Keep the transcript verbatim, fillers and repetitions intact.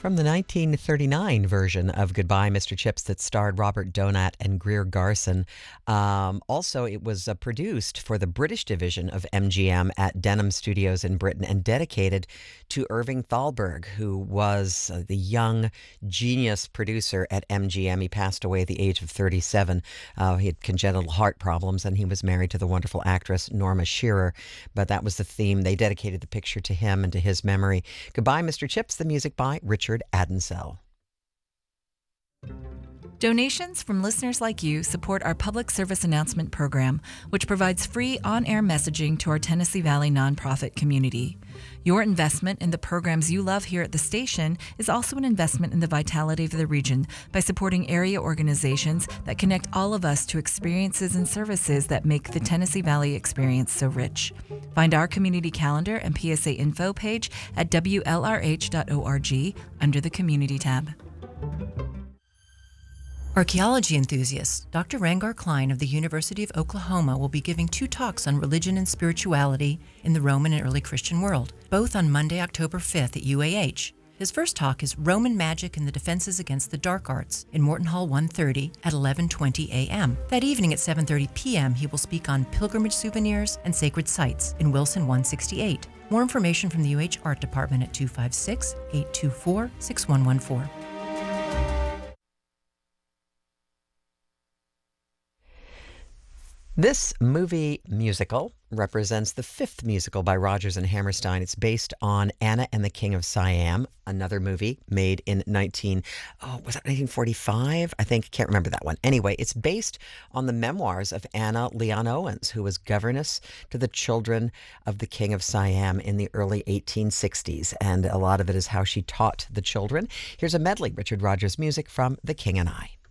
From the nineteen thirty-nine version of Goodbye, Mister Chips that starred Robert Donat and Greer Garson. Um, also, it was uh, produced for the British division of M G M at Denham Studios in Britain and dedicated to Irving Thalberg, who was uh, the young genius producer at M G M. He passed away at the age of thirty-seven. Uh, he had congenital heart problems, and he was married to the wonderful actress Norma Shearer. But that was the theme. They dedicated the picture to him and to his memory. Goodbye, Mister Chips, the music by Richard Adensell. Donations from listeners like you support our public service announcement program, which provides free on-air messaging to our Tennessee Valley nonprofit community. Your investment in the programs you love here at the station is also an investment in the vitality of the region by supporting area organizations that connect all of us to experiences and services that make the Tennessee Valley experience so rich. Find our community calendar and P S A info page at W L R H dot org under the Community tab. Archaeology enthusiast Doctor Rangar Klein of the University of Oklahoma will be giving two talks on religion and spirituality in the Roman and early Christian world, both on Monday, October fifth at U A H. His first talk is Roman Magic and the Defenses Against the Dark Arts in Morton Hall one thirty at eleven twenty a m That evening at seven thirty p m he will speak on pilgrimage souvenirs and sacred sites in Wilson one sixty-eight. More information from the U H Art Department at two five six, eight two four, six one one four. This movie musical represents the fifth musical by Rodgers and Hammerstein. It's based on Anna and the King of Siam, another movie made in nineteen oh was that nineteen forty-five? I think, can't remember that one. Anyway, it's based on the memoirs of Anna Leon Owens, who was governess to the children of the King of Siam in the early eighteen sixties, and a lot of it is how she taught the children. Here's a medley, Richard Rodgers music from The King and I.